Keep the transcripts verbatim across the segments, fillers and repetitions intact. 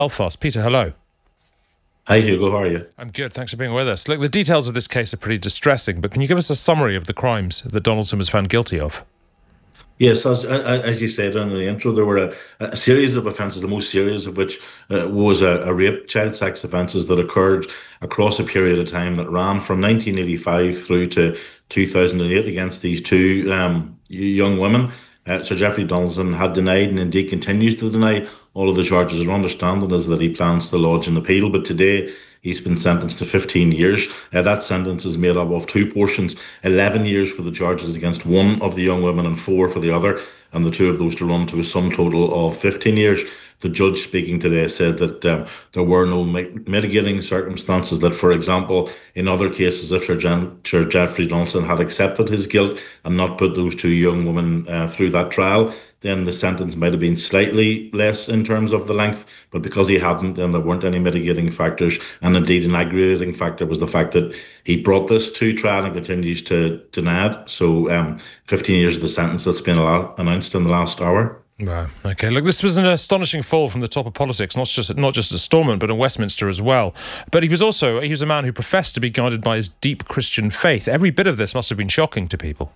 Belfast. Peter, hello. Hi Hugo, how are you? I'm good, thanks for being with us. Look, the details of this case are pretty distressing, but can you give us a summary of the crimes that Donaldson was found guilty of? Yes, as, as you said in the intro, there were a, a series of offences, the most serious of which uh, was a, a rape, child sex offences that occurred across a period of time that ran from nineteen eighty-five through to two thousand eight against these two um, young women. Uh, Sir Geoffrey Donaldson had denied and indeed continues to deny all of the charges. Our understanding is that he plans to lodge an appeal, but today he's been sentenced to fifteen years. Uh, that sentence is made up of two portions, eleven years for the charges against one of the young women and four for the other, and the two of those to run to a sum total of fifteen years. The judge speaking today said that um, there were no mitigating circumstances, that, for example, in other cases, if Sir, Jan- Sir Geoffrey Donaldson had accepted his guilt and not put those two young women uh, through that trial, then the sentence might have been slightly less in terms of the length. But because he hadn't, then there weren't any mitigating factors. And indeed, an aggravating factor was the fact that he brought this to trial and continues to deny it. So um, fifteen years of the sentence that's been announced in the last hour. Wow. Okay. Look, this was an astonishing fall from the top of politics, not just not just at Stormont, but in Westminster as well. But he was also he was a man who professed to be guided by his deep Christian faith. Every bit of this must have been shocking to people.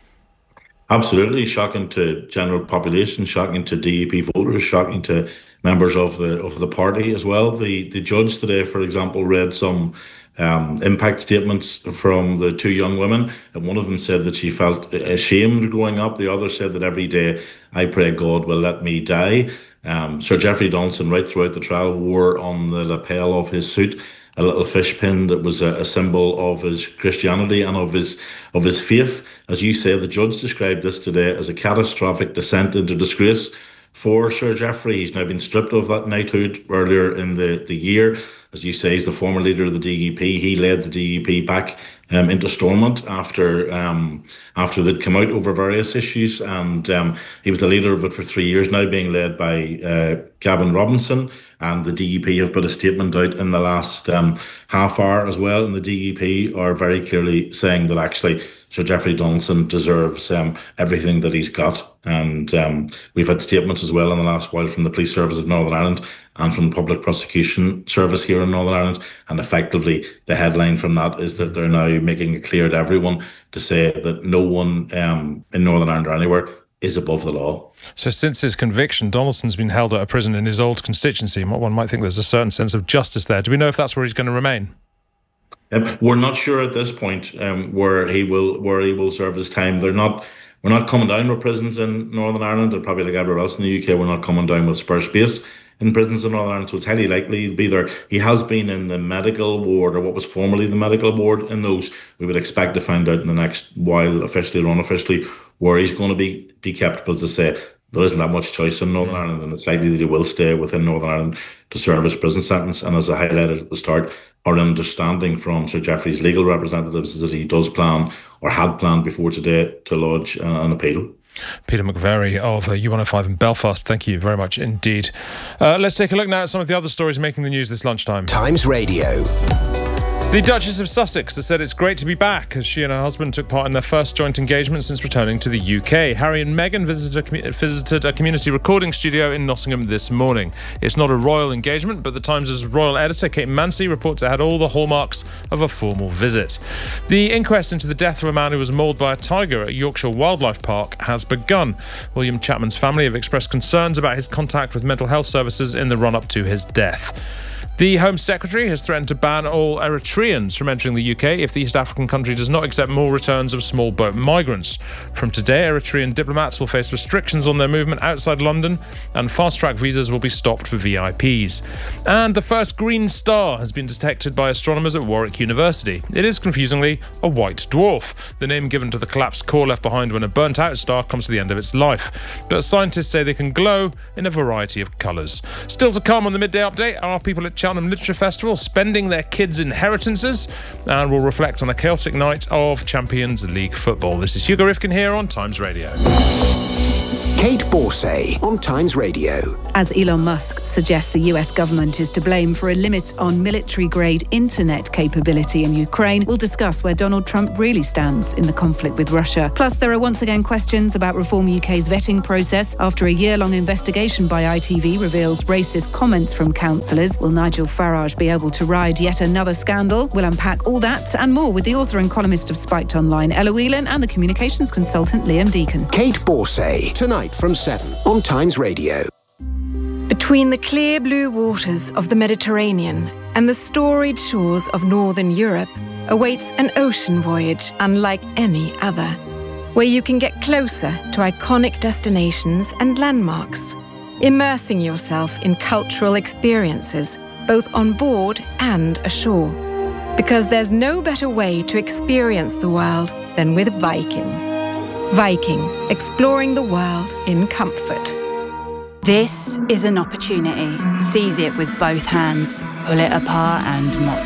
Absolutely shocking to general population, shocking to D U P voters, shocking to members of the of the party as well. The the judge today, for example, read some um, impact statements from the two young women, and one of them said that she felt ashamed growing up. The other said that every day, I pray God will let me die. Um, Sir Geoffrey Donaldson, right throughout the trial, wore on the lapel of his suit a little fish pin that was a, a symbol of his Christianity and of his of his faith. As you say, the judge described this today as a catastrophic descent into disgrace for Sir Geoffrey. He's now been stripped of that knighthood earlier in the, the year. As you say, he's the former leader of the D U P. He led the D U P back um, into Stormont after um, after they'd come out over various issues, and um, he was the leader of it for three years now, being led by uh, Gavin Robinson. And the D U P have put a statement out in the last um, half hour as well, and the D U P are very clearly saying that actually Sir Geoffrey Donaldson deserves um, everything that he's got. And um, we've had statements as well in the last while from the Police Service of Northern Ireland and from the Public Prosecution Service here in Northern Ireland. And effectively, the headline from that is that they're now making it clear to everyone to say that no one um, in Northern Ireland or anywhere is above the law. So since his conviction, Donaldson's been held at a prison in his old constituency. One might think there's a certain sense of justice there. Do we know if that's where he's going to remain? Um, we're not sure at this point um, where he will where he will serve his time. They're not. We're not coming down with prisons in Northern Ireland, and probably like everywhere else in the U K, we're not coming down with spare space in prisons in Northern Ireland. So it's highly likely he'll be there. He has been in the medical ward, or what was formerly the medical ward, in those. We would expect to find out in the next while, officially or unofficially, where he's going to be be kept. But as I say, there isn't that much choice in Northern Ireland, and it's likely that he will stay within Northern Ireland to serve his prison sentence. And as I highlighted at the start, our understanding from Sir Geoffrey's legal representatives is that he does plan, or had planned before today, to lodge an appeal. Peter McVerry of uh, U one oh five in Belfast, thank you very much indeed. Uh, let's take a look now at some of the other stories making the news this lunchtime. Times Radio. The Duchess of Sussex has said it's great to be back as she and her husband took part in their first joint engagement since returning to the U K. Harry and Meghan visited a, commu- visited a community recording studio in Nottingham this morning. It's not a royal engagement, but the Times' royal editor, Kate Mancy, reports it had all the hallmarks of a formal visit. The inquest into the death of a man who was mauled by a tiger at Yorkshire Wildlife Park has begun. William Chapman's family have expressed concerns about his contact with mental health services in the run-up to his death. The Home Secretary has threatened to ban all Eritreans from entering the U K if the East African country does not accept more returns of small boat migrants. From today, Eritrean diplomats will face restrictions on their movement outside London, and fast-track visas will be stopped for V I Ps. And the first green star has been detected by astronomers at Warwick University. It is, confusingly, a white dwarf, the name given to the collapsed core left behind when a burnt-out star comes to the end of its life. But scientists say they can glow in a variety of colours. Still to come on the Midday Update are people at Cheltenham Literature Festival spending their kids' inheritances, and we'll reflect on a chaotic night of Champions League football. This is Hugo Rifkin here on Times Radio. Kate Borsay on Times Radio. As Elon Musk suggests the U S government is to blame for a limit on military-grade internet capability in Ukraine, we'll discuss where Donald Trump really stands in the conflict with Russia. Plus, there are once again questions about Reform U K's vetting process after a year-long investigation by I T V reveals racist comments from councillors. Will Nigel Farage be able to ride yet another scandal? We'll unpack all that and more with the author and columnist of Spiked Online, Ella Whelan, and the communications consultant, Liam Deacon. Kate Borsay, tonight from seven on Times Radio. Between the clear blue waters of the Mediterranean and the storied shores of Northern Europe awaits an ocean voyage unlike any other, where you can get closer to iconic destinations and landmarks, immersing yourself in cultural experiences, both on board and ashore. Because there's no better way to experience the world than with Viking. Viking, exploring the world in comfort. This is an opportunity. Seize it with both hands. Pull it apart and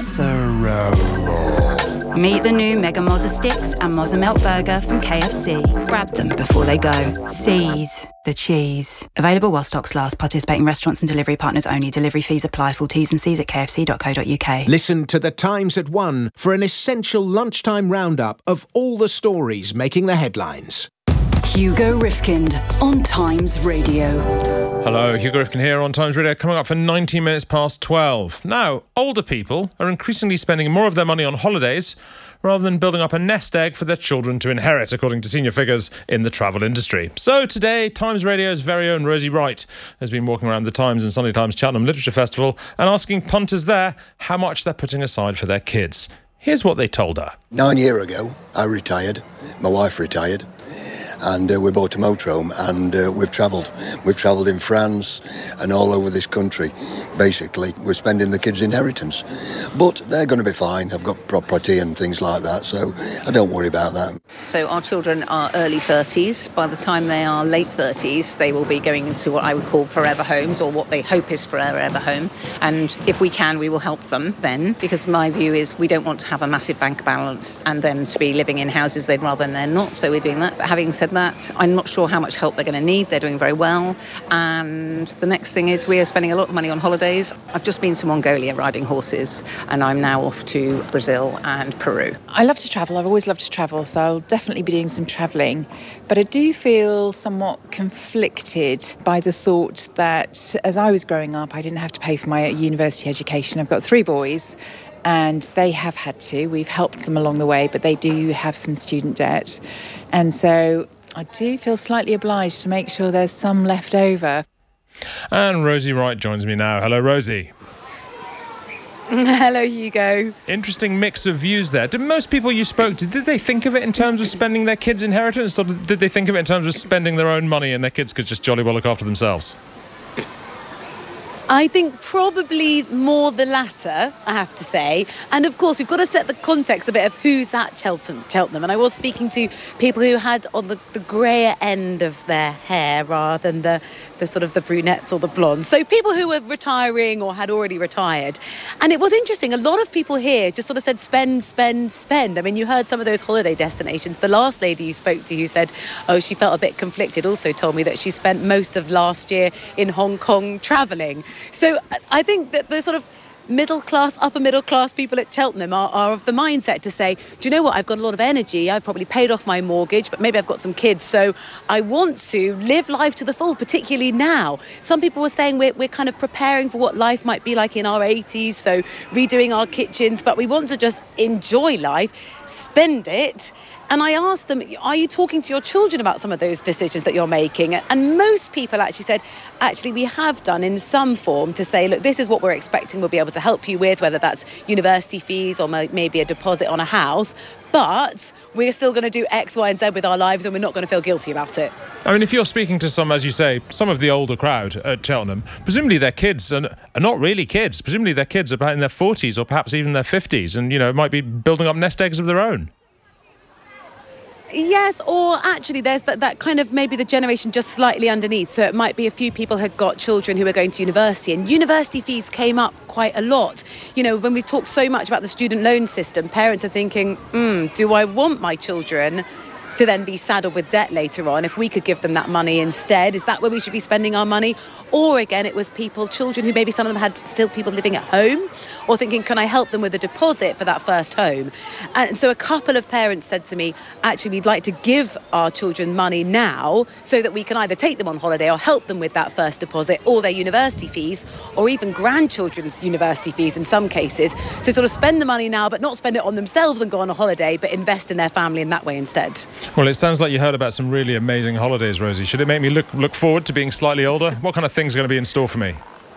mozzarella. Meet the new Mega Mozza Sticks and Mozza Melt Burger from K F C. Grab them before they go. Seize the cheese. Available while stocks last. Participating restaurants and delivery partners only. Delivery fees apply. Full T's and C's at k f c dot co dot u k. Listen to The Times at one for an essential lunchtime roundup of all the stories making the headlines. Hugo Rifkind on Times Radio. Hello, Hugo Rifkin here on Times Radio, coming up for nineteen minutes past twelve. Now, older people are increasingly spending more of their money on holidays rather than building up a nest egg for their children to inherit, according to senior figures in the travel industry. So today, Times Radio's very own Rosie Wright has been walking around the Times and Sunday Times Cheltenham Literature Festival and asking punters there how much they're putting aside for their kids. Here's what they told her. Nine years ago, I retired. My wife retired. And uh, we bought a motorhome, and uh, we've travelled. We've travelled in France and all over this country. Basically, we're spending the kids' inheritance. But they're going to be fine. I've got property and things like that, so I don't worry about that. So our children are early thirties. By the time they are late thirties, they will be going into what I would call forever homes, or what they hope is forever home. And if we can, we will help them then, because my view is we don't want to have a massive bank balance and them to be living in houses they'd rather than they're not. So we're doing that. But having said that, I'm not sure how much help they're going to need. They're doing very well. And the next thing is we are spending a lot of money on holidays. I've just been to Mongolia riding horses, and I'm now off to Brazil and Peru. I love to travel. I've always loved to travel, so I'll definitely be doing some travelling. But I do feel somewhat conflicted by the thought that as I was growing up, I didn't have to pay for my university education. I've got three boys, and they have had to. We've helped them along the way, but they do have some student debt. And so I do feel slightly obliged to make sure there's some left over. And Rosie Wright joins me now. Hello, Rosie. Hello, Hugo. Interesting mix of views there. Did most people you spoke to, did they think of it in terms of spending their kids' inheritance, or did they think of it in terms of spending their own money and their kids could just jolly well look after themselves? I think probably more the latter, I have to say. And of course, we've got to set the context a bit of who's at Cheltenham. Cheltenham. And I was speaking to people who had on the, the greyer end of their hair rather than the, the sort of the brunettes or the blondes. So people who were retiring or had already retired. And it was interesting. A lot of people here just sort of said spend, spend, spend. I mean, you heard some of those holiday destinations. The last lady you spoke to who said, oh, she felt a bit conflicted, also told me that she spent most of last year in Hong Kong travelling. So I think that the sort of middle class, upper middle class people at Cheltenham are, are of the mindset to say, do you know what, I've got a lot of energy, I've probably paid off my mortgage, but maybe I've got some kids, so I want to live life to the full, particularly now. Some people were saying we're, we're kind of preparing for what life might be like in our eighties, so redoing our kitchens, but we want to just enjoy life, spend it. And I asked them, are you talking to your children about some of those decisions that you're making? And most people actually said, actually, we have done in some form to say, look, this is what we're expecting we'll be able to help you with, whether that's university fees or maybe a deposit on a house. But we're still going to do X, Y and Z with our lives, and we're not going to feel guilty about it. I mean, if you're speaking to some, as you say, some of the older crowd at Cheltenham, presumably their kids are not really kids. Presumably their kids are in their forties or perhaps even their fifties and, you know, might be building up nest eggs of their own. Yes, or actually there's that, that kind of maybe the generation just slightly underneath. So it might be a few people had got children who were going to university, and university fees came up quite a lot. You know, when we talked so much about the student loan system, parents are thinking, mm, do I want my children to then be saddled with debt later on. If we could give them that money instead, is that where we should be spending our money? Or again, it was people, children who maybe some of them had still people living at home, or thinking, can I help them with a deposit for that first home? And so a couple of parents said to me, actually, we'd like to give our children money now so that we can either take them on holiday or help them with that first deposit or their university fees, or even grandchildren's university fees in some cases. So sort of spend the money now, but not spend it on themselves and go on a holiday, but invest in their family in that way instead. Well, it sounds like you heard about some really amazing holidays, Rosie. Should it make me look look forward to being slightly older? What kind of things are going to be in store for me?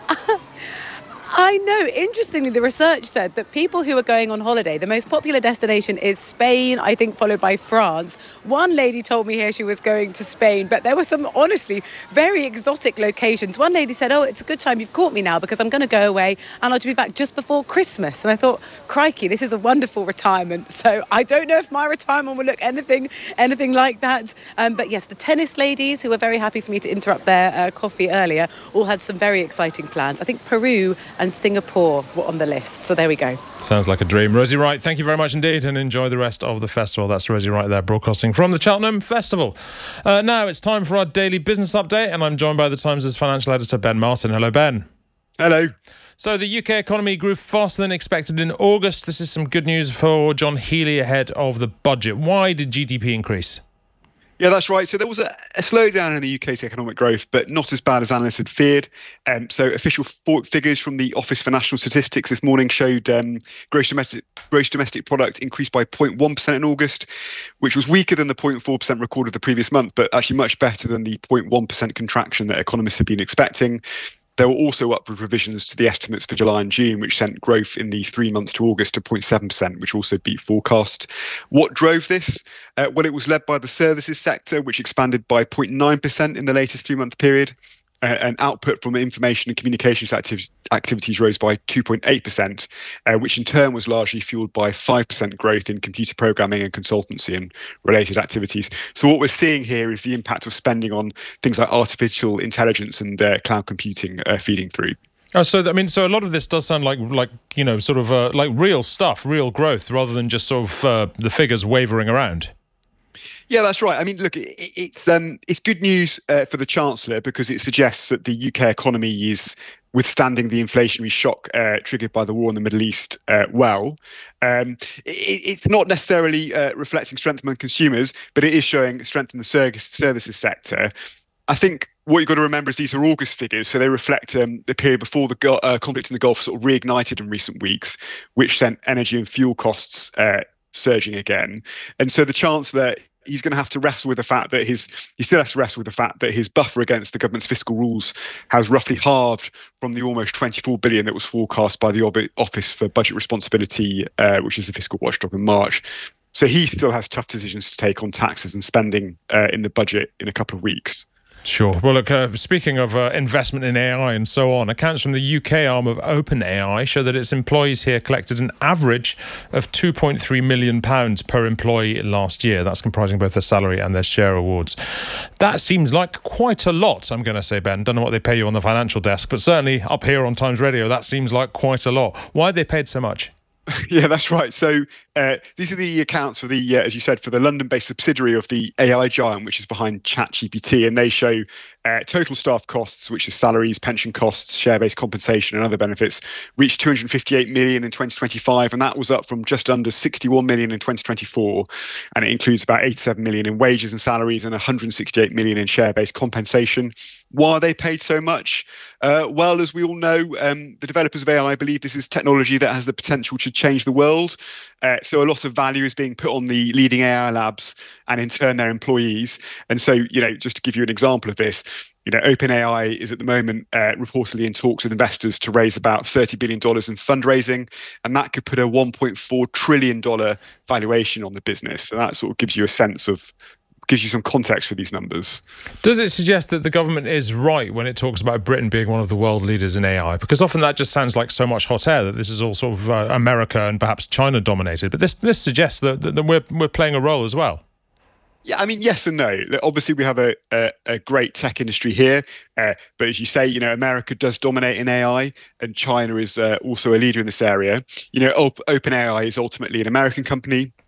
I know. Interestingly, the research said that people who are going on holiday, the most popular destination is Spain, I think, followed by France. One lady told me here she was going to Spain, but there were some, honestly, very exotic locations. One lady said, oh, it's a good time you've caught me now because I'm going to go away and I'll be back just before Christmas. And I thought, crikey, this is a wonderful retirement. So I don't know if my retirement will look anything anything like that. Um, but yes, the tennis ladies, who were very happy for me to interrupt their uh, coffee earlier, all had some very exciting plans. I think Peru and Singapore were on the list. So there we go. Sounds like a dream. Rosie Wright, thank you very much indeed, and enjoy the rest of the festival. That's Rosie Wright there, broadcasting from the Cheltenham Festival. Uh, now it's time for our daily business update, and I'm joined by the Times' financial editor, Ben Martin. Hello, Ben. Hello. So the U K economy grew faster than expected in August. This is some good news for John Healey ahead of the budget. Why did G D P increase? Yeah, that's right. So there was a, a slowdown in the U K's economic growth, but not as bad as analysts had feared. Um, so official f- figures from the Office for National Statistics this morning showed um, gross domestic gross domestic product increased by zero point one percent in August, which was weaker than the zero point four percent recorded the previous month, but actually much better than the zero point one percent contraction that economists had been expecting. There were also upward revisions to the estimates for July and June, which sent growth in the three months to August to zero point seven percent, which also beat forecast. What drove this? Uh, well, it was led by the services sector, which expanded by zero point nine percent in the latest three-month period. Uh, and output from information and communications activ- activities rose by two point eight percent, uh, which in turn was largely fueled by five percent growth in computer programming and consultancy and related activities. So what we're seeing here is the impact of spending on things like artificial intelligence and uh, cloud computing uh, feeding through. Oh, so I mean, so a lot of this does sound like, like you know, sort of uh, like real stuff, real growth, rather than just sort of uh, the figures wavering around. Yeah, that's right. I mean, look, it, it's um, it's good news uh, for the Chancellor because it suggests that the U K economy is withstanding the inflationary shock uh, triggered by the war in the Middle East uh, well. Um, it, it's not necessarily uh, reflecting strength among consumers, but it is showing strength in the service, services sector. I think what you've got to remember is these are August figures, so they reflect um, the period before the go- uh, conflict in the Gulf sort of reignited in recent weeks, which sent energy and fuel costs uh, surging again. And so the Chancellor, he's going to have to wrestle with the fact that his he still has to wrestle with the fact that his buffer against the government's fiscal rules has roughly halved from the almost twenty-four billion that was forecast by the Office for Budget Responsibility, uh, which is the fiscal watchdog, in March. So he still has tough decisions to take on taxes and spending uh, in the budget in a couple of weeks. Sure. Well, look, uh, speaking of uh, investment in A I and so on, accounts from the U K arm of OpenAI show that its employees here collected an average of two point three million pounds per employee last year. That's comprising both their salary and their share awards. That seems like quite a lot, I'm going to say, Ben. Don't know what they pay you on the financial desk, but certainly up here on Times Radio, that seems like quite a lot. Why are they paid so much? Yeah, that's right. So uh, these are the accounts for the, uh, as you said, for the London-based subsidiary of the A I giant, which is behind ChatGPT, and they show uh, total staff costs, which is salaries, pension costs, share-based compensation, and other benefits, reached two hundred fifty-eight million in twenty twenty-five, and that was up from just under sixty-one million in twenty twenty-four. And it includes about eighty-seven million in wages and salaries and one hundred sixty-eight million in share-based compensation. Why are they paid so much? Uh, well, as we all know, um, the developers of A I believe this is technology that has the potential to change the world. Uh, so a lot of value is being put on the leading A I labs and in turn their employees. And so, you know, just to give you an example of this, you know, OpenAI is at the moment uh, reportedly in talks with investors to raise about thirty billion dollars in fundraising, and that could put a one point four trillion dollars valuation on the business. So that sort of gives you a sense of gives you some context for these numbers. Does it suggest that the government is right when it talks about Britain being one of the world leaders in A I? Because often that just sounds like so much hot air, that this is all sort of uh, America and perhaps China dominated. But this this suggests that, that we're we're playing a role as well. Yeah, I mean, yes and no. Obviously, we have a a, a great tech industry here, uh, but as you say, you know, America does dominate in A I, and China is uh, also a leader in this area. You know, Op- OpenAI is ultimately an American company.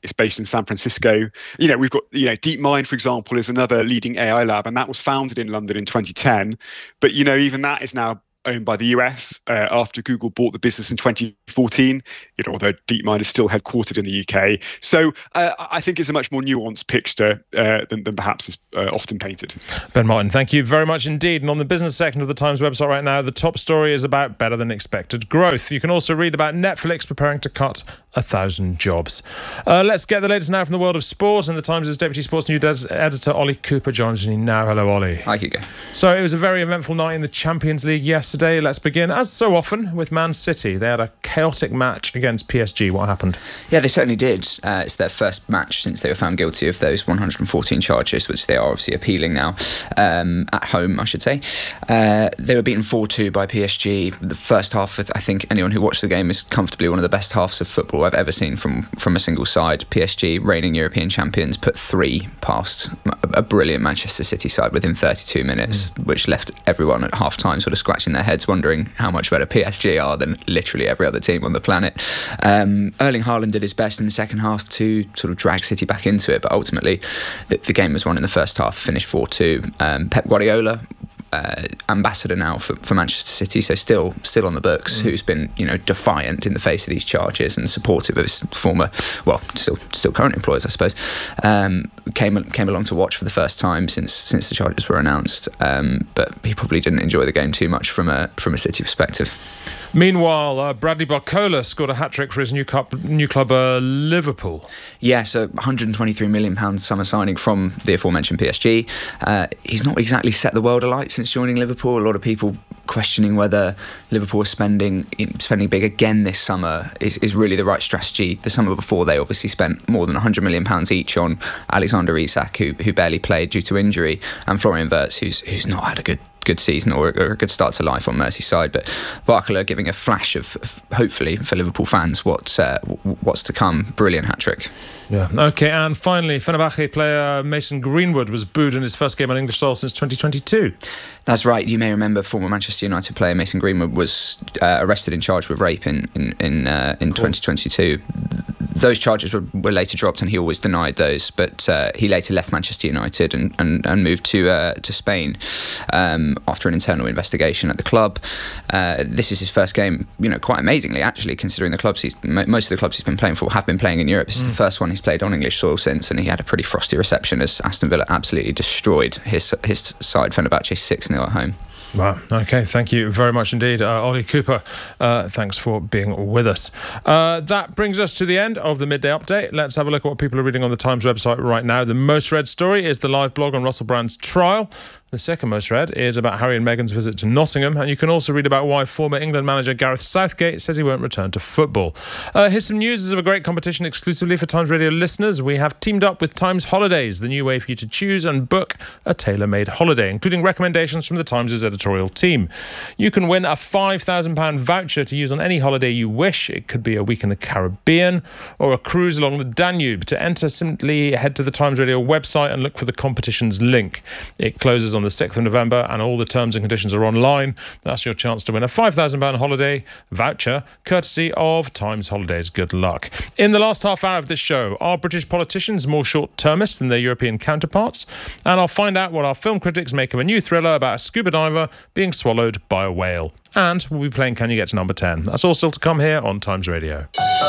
It's based in San Francisco. You know, we've got, you know, DeepMind, for example, is another leading A I lab, and that was founded in London in twenty ten. But, you know, even that is now owned by the U S uh, after Google bought the business in twenty fourteen, you know, although DeepMind is still headquartered in the U K. So uh, I think it's a much more nuanced picture uh, than, than perhaps is uh, often painted. Ben Martin, thank you very much indeed. And on the business section of the Times website right now, the top story is about better than expected growth. You can also read about Netflix preparing to cut a thousand jobs. Uh, let's get the latest now from the world of sport, and the Times' Deputy Sports News Editor Ollie Cooper joins me now. Hello, Ollie. Hi, Hugo. So it was a very eventful night in the Champions League yesterday. Let's begin, as so often, with Man City. They had a chaotic match against P S G. What happened? Yeah, they certainly did. Uh, it's their first match since they were found guilty of those one hundred fourteen charges, which they are obviously appealing now, um, at home, I should say. Uh, they were beaten four two by P S G. The first half, I think anyone who watched the game, is comfortably one of the best halves of football I've ever seen from, from a single side. P S G, reigning European champions, put three past a, a brilliant Manchester City side within thirty-two minutes, mm. which left everyone at half-time sort of scratching their heads, wondering how much better P S G are than literally every other team on the planet. Um, Erling Haaland did his best in the second half to sort of drag City back into it, but ultimately the, the game was won in the first half, finished four two. Um, Pep Guardiola, Uh, ambassador now for, for Manchester City, so still still on the books, mm. who's been, you know, defiant in the face of these charges and supportive of his former, well, still still current employers, I suppose, um, came came along to watch for the first time since since the charges were announced, um, but he probably didn't enjoy the game too much from a from a City perspective. Meanwhile, uh, Bradley Barcola scored a hat-trick for his new club, new club uh, Liverpool. Yeah, so one hundred twenty-three million pounds summer signing from the aforementioned P S G. Uh, he's not exactly set the world alight since joining Liverpool. A lot of people questioning whether Liverpool is spending spending big again this summer is, is really the right strategy. The summer before, they obviously spent more than one hundred million pounds each on Alexander Isak, who who barely played due to injury, and Florian Wirtz, who's who's not had a good good season or a, or a good start to life on Merseyside. But Barcola giving a flash of, of hopefully for Liverpool fans what's uh, what's to come. Brilliant hat-trick. Yeah. Okay, and finally, Fenerbahce player Mason Greenwood was booed in his first game on English soil since twenty twenty-two. That's right. You may remember former Manchester United player Mason Greenwood was uh, arrested and charged with rape in in in, uh, in twenty twenty-two. Those charges were, were later dropped, and he always denied those. But uh, he later left Manchester United and, and, and moved to uh, to Spain um, after an internal investigation at the club. Uh, this is his first game, you know, quite amazingly actually, considering the clubs he's most of the clubs he's been playing for have been playing in Europe. This mm. is the first one he's played on English soil since, and he had a pretty frosty reception as Aston Villa absolutely destroyed his his side, Fenerbahce, six nil at home. Wow. Okay, thank you very much indeed, uh, Ollie Cooper. Uh, thanks for being with us. Uh, that brings us to the end of the Midday Update. Let's have a look at what people are reading on the Times website right now. The most read story is the live blog on Russell Brand's trial. The second most read is about Harry and Meghan's visit to Nottingham, and you can also read about why former England manager Gareth Southgate says he won't return to football. Uh, here's some news of a great competition exclusively for Times Radio listeners. We have teamed up with Times Holidays, the new way for you to choose and book a tailor-made holiday, including recommendations from the Times' editorial team. You can win a five thousand pounds voucher to use on any holiday you wish. It could be a week in the Caribbean or a cruise along the Danube. To enter, simply head to the Times Radio website and look for the competition's link. It closes on the sixth of November, and all the terms and conditions are online. That's your chance to win a five thousand pounds holiday voucher, courtesy of Times Holidays. Good luck. In the last half hour of this show, are British politicians more short-termist than their European counterparts? And I'll find out what our film critics make of a new thriller about a scuba diver being swallowed by a whale. And we'll be playing Can You Get to Number ten? That's all still to come here on Times Radio.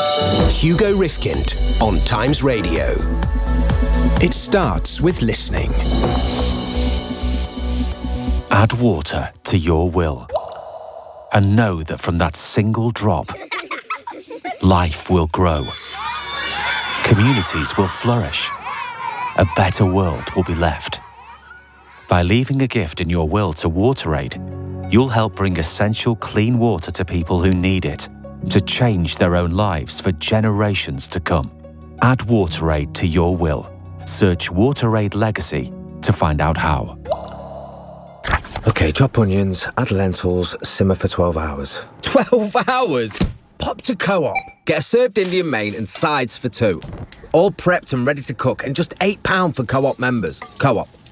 Hugo Rifkind on Times Radio. It starts with listening. Add water to your will, and know that from that single drop, life will grow, communities will flourish, a better world will be left. By leaving a gift in your will to WaterAid, you'll help bring essential clean water to people who need it, to change their own lives for generations to come. Add WaterAid to your will. Search WaterAid Legacy to find out how. OK, chop onions, add lentils, simmer for twelve hours. twelve hours? Pop to Co-op. Get a served Indian main and sides for two. All prepped and ready to cook, and just eight pounds for Co-op members. Co-op.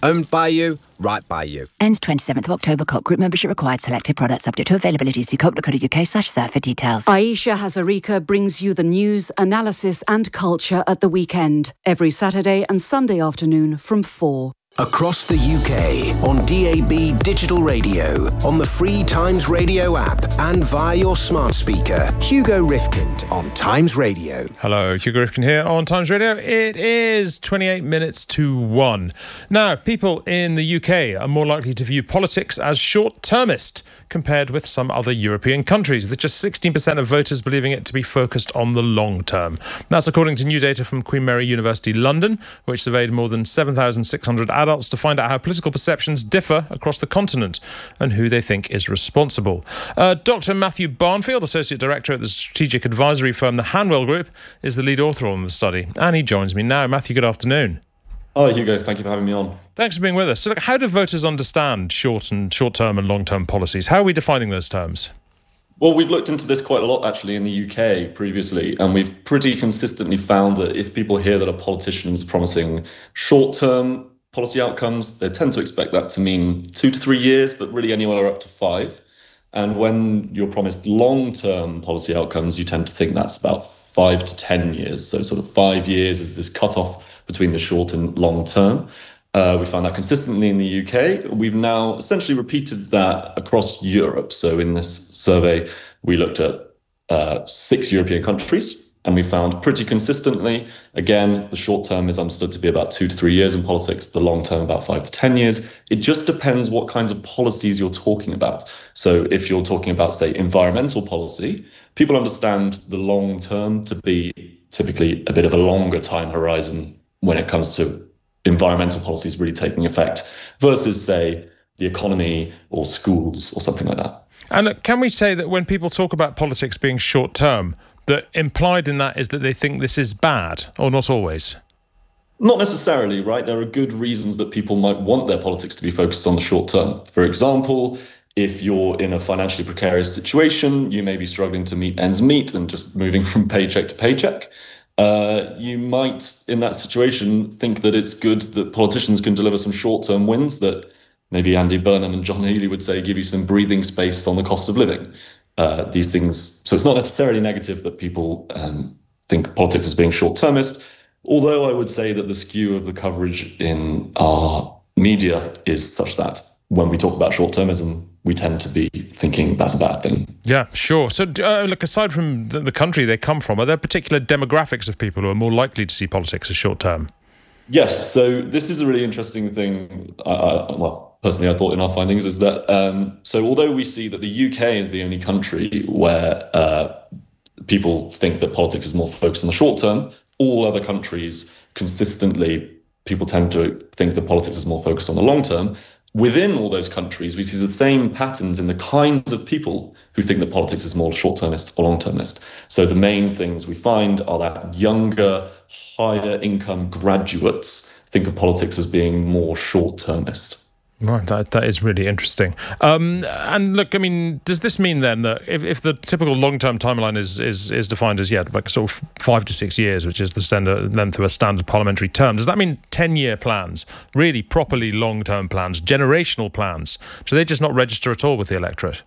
Owned by you, right by you. Ends twenty-seventh of October. Coke Group membership required. Selected products subject to availability. See coke dot co dot uk slash surf for details. Aisha Hazarika brings you the news, analysis and culture at the weekend. Every Saturday and Sunday afternoon from four. Across the U K, on D A B digital radio, on the free Times Radio app, and via your smart speaker. Hugo Rifkind on Times Radio. Hello, Hugo Rifkind here on Times Radio. It is twenty-eight minutes to one. Now, people in the U K are more likely to view politics as short-termist compared with some other European countries, with just sixteen percent of voters believing it to be focused on the long term. That's according to new data from Queen Mary University London, which surveyed more than seven thousand six hundred adults to find out how political perceptions differ across the continent and who they think is responsible. Uh, Doctor Matthew Barnfield, Associate Director at the strategic advisory firm the Hanwell Group, is the lead author on the study, and he joins me now. Matthew, good afternoon. Hi, Hugo. Thank you for having me on. Thanks for being with us. So, look, how do voters understand short and short-term and long-term policies? How are we defining those terms? Well, we've looked into this quite a lot, actually, in the U K previously, and we've pretty consistently found that if people hear that a politician is promising short-term policy outcomes, they tend to expect that to mean two to three years, but really anywhere up to five. And when you're promised long-term policy outcomes, you tend to think that's about five to ten years. So sort of five years is this cutoff between the short and long term. Uh, we found that consistently in the U K. We've now essentially repeated that across Europe. So in this survey, we looked at uh, six European countries, and we found pretty consistently, again, the short term is understood to be about two to three years in politics, the long term about five to ten years. It just depends what kinds of policies you're talking about. So if you're talking about, say, environmental policy, people understand the long term to be typically a bit of a longer time horizon when it comes to environmental policies really taking effect versus, say, the economy or schools or something like that. And can we say that when people talk about politics being short term, that implied in that is that they think this is bad, or not always? Not necessarily, right? There are good reasons that people might want their politics to be focused on the short term. For example, if you're in a financially precarious situation, you may be struggling to meet ends meet and just moving from paycheck to paycheck. Uh, you might, in that situation, think that it's good that politicians can deliver some short-term wins that maybe Andy Burnham and John Healey would say give you some breathing space on the cost of living. Uh, these things. So it's not necessarily negative that people um, think politics as being short-termist, although I would say that the skew of the coverage in our media is such that when we talk about short-termism, we tend to be thinking that's a bad thing. Yeah, sure. So uh, look, aside from the, the country they come from, are there particular demographics of people who are more likely to see politics as short-term? Yes, so this is a really interesting thing. I, I, well, personally, I thought in our findings is that, um, so although we see that the U K is the only country where uh, people think that politics is more focused on the short term, all other countries consistently, people tend to think that politics is more focused on the long term. Within all those countries, we see the same patterns in the kinds of people who think that politics is more short-termist or long-termist. So the main things we find are that younger, higher income graduates think of politics as being more short-termist. Right, that, that is really interesting. Um, and look, I mean, does this mean then that if, if the typical long-term timeline is, is is defined as yet, like sort of five to six years, which is the standard length of a standard parliamentary term, does that mean ten-year plans, really properly long-term plans, generational plans? Do they just not register at all with the electorate?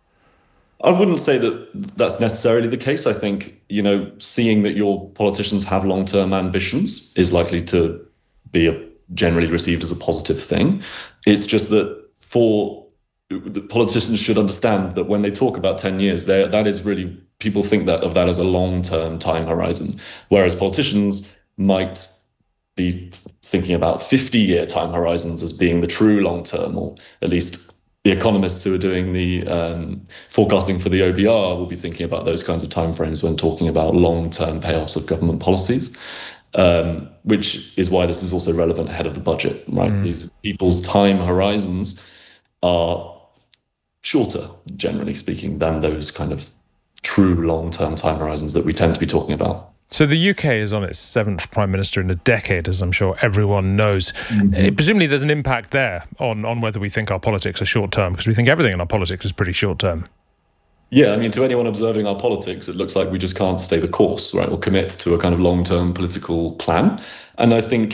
I wouldn't say that that's necessarily the case. I think, you know, seeing that your politicians have long-term ambitions is likely to be a generally received as a positive thing. It's just that for the politicians should understand that when they talk about ten years, that is really, people think that of that as a long-term time horizon, whereas politicians might be thinking about fifty-year time horizons as being the true long-term, or at least the economists who are doing the um, forecasting for the O B R will be thinking about those kinds of timeframes when talking about long-term payoffs of government policies. Um, which is why this is also relevant ahead of the budget, right? Mm. These people's time horizons are shorter, generally speaking, than those kind of true long-term time horizons that we tend to be talking about. So the U K is on its seventh Prime Minister in a decade, as I'm sure everyone knows. Mm-hmm. Presumably there's an impact there on, on whether we think our politics are short-term, because we think everything in our politics is pretty short-term. Yeah, I mean, to anyone observing our politics, it looks like we just can't stay the course, right, or commit to a kind of long-term political plan. And I think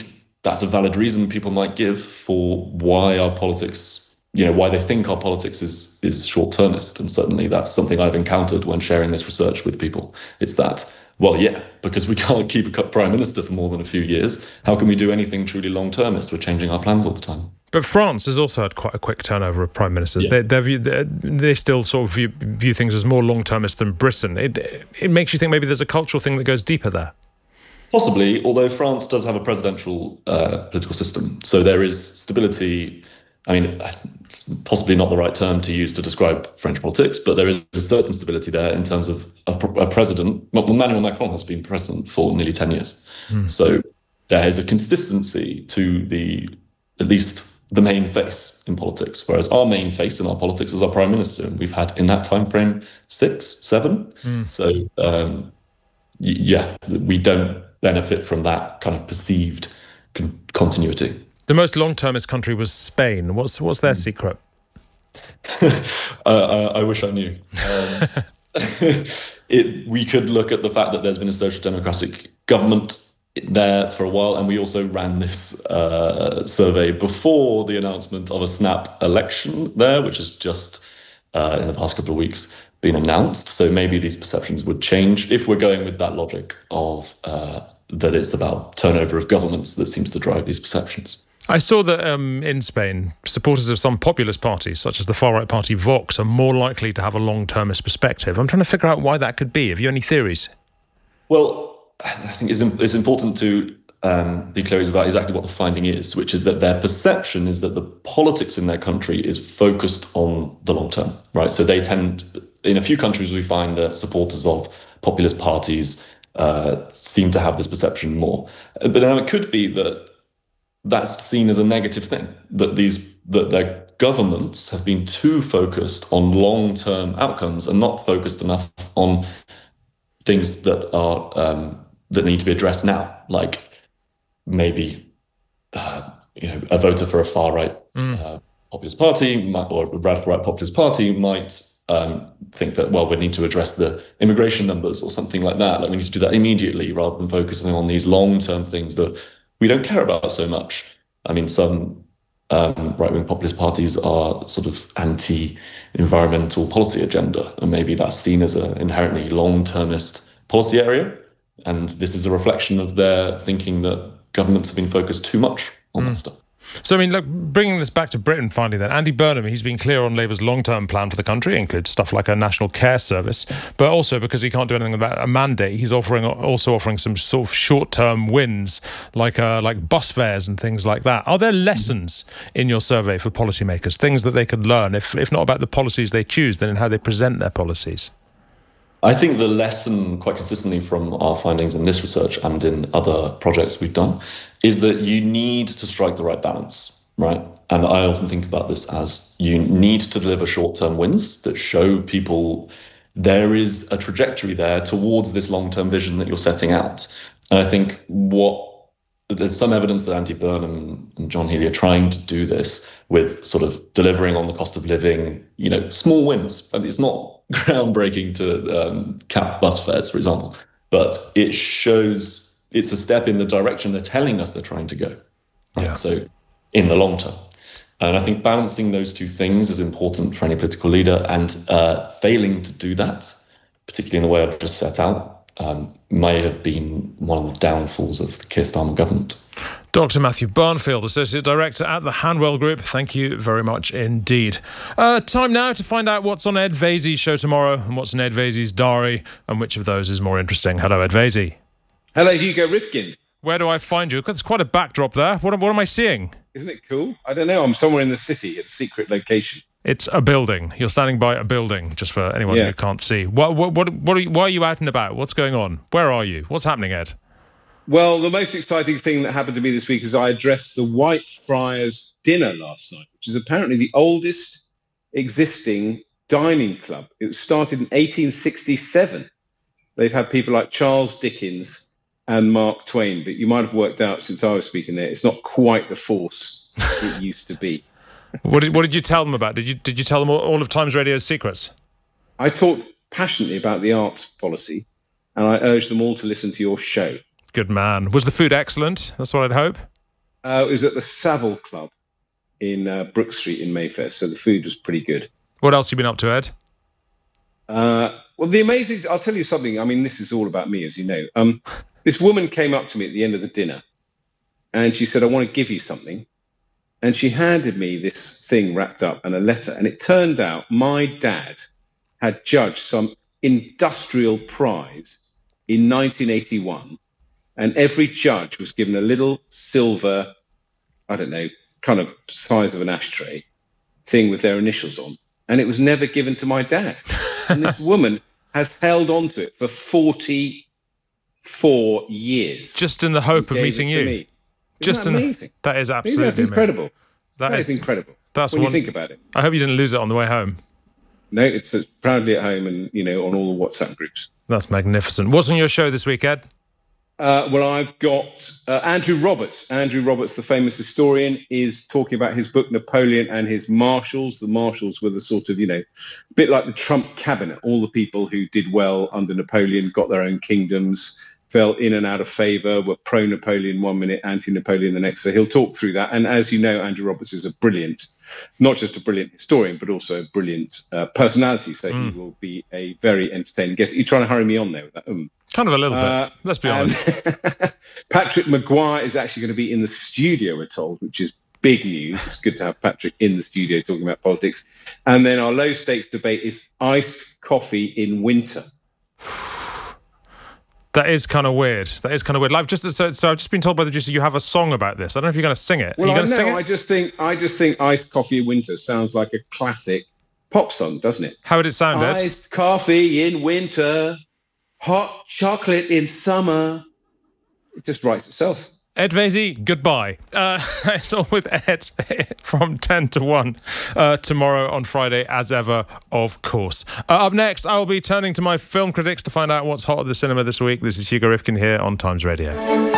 that's a valid reason people might give for why our politics, you know, why they think our politics is is short-termist. And certainly that's something I've encountered when sharing this research with people. It's that, well, yeah, because we can't keep a prime minister for more than a few years, how can we do anything truly long-termist? We're changing our plans all the time. But France has also had quite a quick turnover of prime ministers. Yeah. They, view, they, they still sort of view, view things as more long-termist than Britain. It, it makes you think maybe there's a cultural thing that goes deeper there. Possibly, although France does have a presidential uh, political system. So there is stability. I mean, it's possibly not the right term to use to describe French politics, but there is a certain stability there in terms of a, a president. Well, Emmanuel Macron has been president for nearly ten years. Mm. So there is a consistency to the, at least the main face in politics, whereas our main face in our politics is our prime minister. And we've had in that time frame six, seven. Mm. So um, yeah, we don't benefit from that kind of perceived con- continuity. The most long-termist country was Spain. What's what's their secret? uh, I, I wish I knew. Um, it, we could look at the fact that there's been a social democratic government there for a while, and we also ran this uh, survey before the announcement of a snap election there, which has just uh, in the past couple of weeks been announced. So maybe these perceptions would change if we're going with that logic of uh, that it's about turnover of governments that seems to drive these perceptions. I saw that um, in Spain, supporters of some populist parties, such as the far-right party Vox, are more likely to have a long-termist perspective. I'm trying to figure out why that could be. Have you any theories? Well, I think it's, it's important to um, be clear about exactly what the finding is, which is that their perception is that the politics in their country is focused on the long term, right? So they tend, in a few countries, we find that supporters of populist parties uh, seem to have this perception more. But now it could be that that's seen as a negative thing, that these that their governments have been too focused on long-term outcomes and not focused enough on things that are um, that need to be addressed now, like maybe uh, you know a voter for a far-right mm. uh, populist party might, or a radical right populist party might um, think that, well, we need to address the immigration numbers or something like that. Like we need to do that immediately rather than focusing on these long-term things that we don't care about so much. I mean, some um, right-wing populist parties are sort of anti-environmental policy agenda, and maybe that's seen as an inherently long-termist policy area. And this is a reflection of their thinking that governments have been focused too much on mm. that stuff. So, I mean, look, bringing this back to Britain finally then, Andy Burnham, he's been clear on Labour's long-term plan for the country, includes stuff like a national care service, but also because he can't do anything about a mandate, he's offering also offering some sort of short-term wins, like uh, like bus fares and things like that. Are there lessons in your survey for policymakers, things that they could learn, if, if not about the policies they choose, then in how they present their policies? I think the lesson, quite consistently from our findings in this research and in other projects we've done, is that you need to strike the right balance, right? And I often think about this as you need to deliver short-term wins that show people there is a trajectory there towards this long-term vision that you're setting out. And I think what there's some evidence that Andy Burnham and John Healey are trying to do this with sort of delivering on the cost of living, you know, small wins. I mean, it's not groundbreaking to um, cap bus fares, for example, but it shows it's a step in the direction they're telling us they're trying to go. Right? Yeah. So in the long term. And I think balancing those two things is important for any political leader, and uh, failing to do that, particularly in the way I've just set out, Um, may have been one of the downfalls of the Keir Starmer government. Doctor Matthew Barnfield, Associate Director at the Hanwell Group, thank you very much indeed. Uh, time now to find out what's on Ed Vaizey's show tomorrow and what's in Ed Vaizey's diary, and which of those is more interesting. Hello, Ed Vaizey. Hello, Hugo Rifkind. Where do I find you? There's quite a backdrop there. What, what am I seeing? Isn't it cool? I don't know. I'm somewhere in the city at a secret location. It's a building. You're standing by a building, just for anyone yeah. who can't see. What, what, what, what are you, why are you out and about? What's going on? Where are you? What's happening, Ed? Well, the most exciting thing that happened to me this week is I addressed the Whitefriars Dinner last night, which is apparently the oldest existing dining club. It was started in eighteen sixty-seven. They've had people like Charles Dickens and Mark Twain, but you might have worked out since I was speaking there, it's not quite the force it used to be. What did, what did you tell them about? Did you did you tell them all, all of Times Radio's secrets? I talked passionately about the arts policy, and I urged them all to listen to your show. Good man. Was the food excellent? That's what I'd hope. Uh, it was at the Savile Club in uh, Brook Street in Mayfair, so the food was pretty good. What else have you been up to, Ed? Uh, well, the amazing... I'll tell you something. I mean, this is all about me, as you know. Um, this woman came up to me at the end of the dinner, and she said, I want to give you something. And she handed me this thing wrapped up and a letter. And it turned out my dad had judged some industrial prize in nineteen eighty-one. And every judge was given a little silver, I don't know, kind of size of an ashtray thing with their initials on. And it was never given to my dad. And this woman has held on to it for forty-four years. Just in the hope of meeting you. Me. Just Isn't that in, amazing? That is absolutely That's incredible. Amazing. That, that is, is incredible. That's when one, you think about it. I hope you didn't lose it on the way home. No, it's uh, proudly at home and, you know, on all the WhatsApp groups. That's magnificent. What's on your show this week, Ed? Uh, well, I've got uh, Andrew Roberts. Andrew Roberts, the famous historian, is talking about his book Napoleon and his marshals. The marshals were the sort of, you know, a bit like the Trump cabinet. All the people who did well under Napoleon, got their own kingdoms, fell in and out of favour, were pro-Napoleon one minute, anti-Napoleon the next. So he'll talk through that. And as you know, Andrew Roberts is a brilliant, not just a brilliant historian, but also a brilliant uh, personality. So mm. he will be a very entertaining guest. Are you trying to hurry me on there with that? Um, kind of a little uh, bit, let's be honest. Patrick Maguire is actually going to be in the studio, we're told, which is big news. It's good to have Patrick in the studio talking about politics. And then our low-stakes debate is iced coffee in winter. That is kind of weird. That is kind of weird. I've just so, so I've just been told by the producer you have a song about this. I don't know if you're going to sing it. Well, Are you I going to sing know. it? I just think I just think iced coffee in winter sounds like a classic pop song, doesn't it? How would it sound, Ed? Iced coffee in winter, hot chocolate in summer. It just writes itself. Ed Vaizey, goodbye. Uh, it's all with Ed from ten to one uh, tomorrow on Friday, as ever, of course. Uh, up next, I will be turning to my film critics to find out what's hot at the cinema this week. This is Hugo Rifkin here on Times Radio.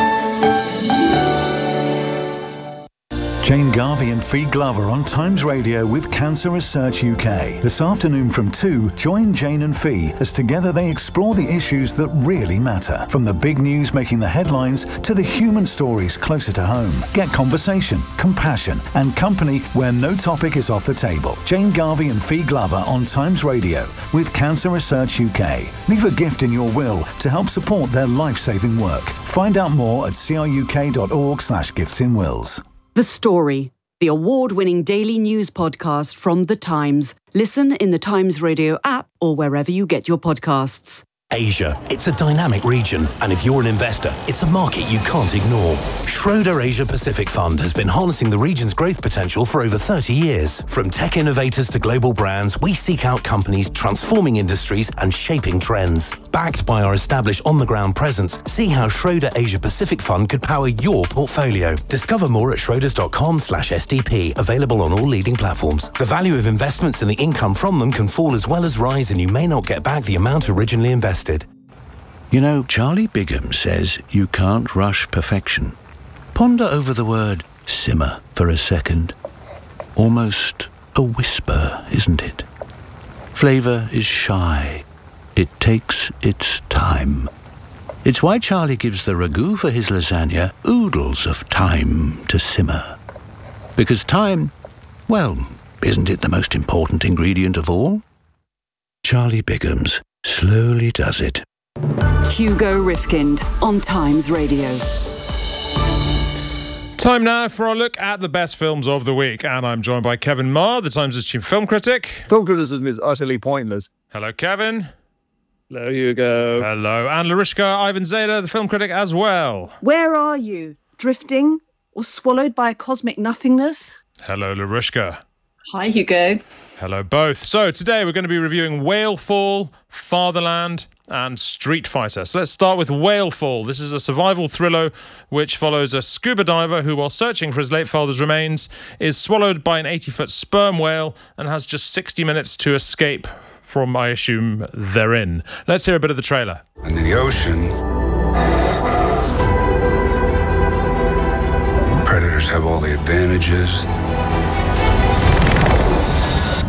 Jane Garvey and Fee Glover on Times Radio with Cancer Research U K. This afternoon from two, join Jane and Fee as together they explore the issues that really matter. From the big news making the headlines to the human stories closer to home. Get conversation, compassion and company where no topic is off the table. Jane Garvey and Fee Glover on Times Radio with Cancer Research U K. Leave a gift in your will to help support their life-saving work. Find out more at cruk.org slash gifts in wills. The Story, the award-winning daily news podcast from The Times. Listen in the Times Radio app or wherever you get your podcasts. Asia. It's a dynamic region, and if you're an investor, it's a market you can't ignore. Schroeder Asia Pacific Fund has been harnessing the region's growth potential for over thirty years. From tech innovators to global brands, we seek out companies transforming industries and shaping trends. Backed by our established on-the-ground presence, see how Schroeder Asia Pacific Fund could power your portfolio. Discover more at schroders.com slash SDP, available on all leading platforms. The value of investments and the income from them can fall as well as rise, and you may not get back the amount originally invested. You know, Charlie Bigham says you can't rush perfection. Ponder over the word simmer for a second. Almost a whisper, isn't it? Flavour is shy. It takes its time. It's why Charlie gives the ragu for his lasagna oodles of time to simmer. Because time, well, isn't it the most important ingredient of all? Charlie Bigham's slowly does it. Hugo Rifkind on Times Radio. Time now for a look at the best films of the week, and I'm joined by Kevin Marr, the Times' chief film critic. Film criticism is utterly pointless. Hello, Kevin. Hello, Hugo. Hello, and Larishka Ivanzadeh, the film critic as well. Where are you? Drifting or swallowed by a cosmic nothingness? Hello, Larishka. Hi, Hugo. Hello, both. So today we're going to be reviewing Whalefall, Fatherland, and Street Fighter. So let's start with Whalefall. This is a survival thriller which follows a scuba diver who, while searching for his late father's remains, is swallowed by an eighty-foot sperm whale and has just sixty minutes to escape from, I assume, therein. Let's hear a bit of the trailer. And in the ocean, predators have all the advantages.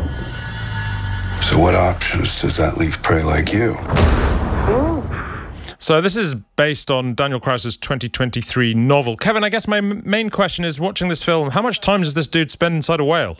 So what options does that leave prey like you? So this is based on Daniel Krause's twenty twenty-three novel. Kevin, I guess my m- main question is, watching this film, how much time does this dude spend inside a whale?